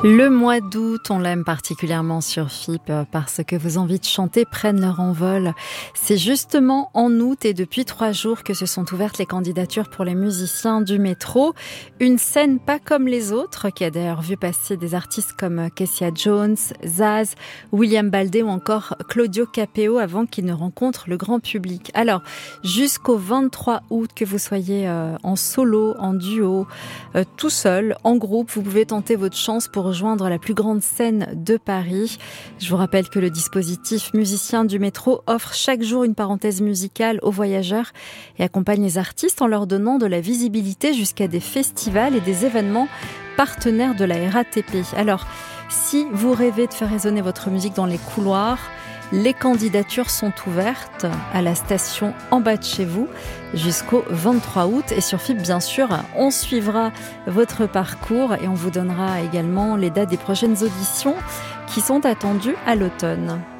Le mois d'août, on l'aime particulièrement sur FIP parce que vos envies de chanter prennent leur envol. C'est justement en août et depuis 3 jours que se sont ouvertes les candidatures pour les musiciens du métro. Une scène pas comme les autres, qui a d'ailleurs vu passer des artistes comme Kessia Jones, Zaz, William Baldé ou encore Claudio Capeo avant qu'ils ne rencontrent le grand public. Alors, jusqu'au 23 août, que vous soyez en solo, en duo, tout seul, en groupe, vous pouvez tenter votre chance pour rejoindre la plus grande scène de Paris. Je vous rappelle que le dispositif Musiciens du métro offre chaque jour une parenthèse musicale aux voyageurs et accompagne les artistes en leur donnant de la visibilité jusqu'à des festivals et des événements partenaires de la RATP. Alors, si vous rêvez de faire résonner votre musique dans les couloirs, les candidatures sont ouvertes à la station en bas de chez vous jusqu'au 23 août. Et sur FIP, bien sûr, on suivra votre parcours et on vous donnera également les dates des prochaines auditions qui sont attendues à l'automne.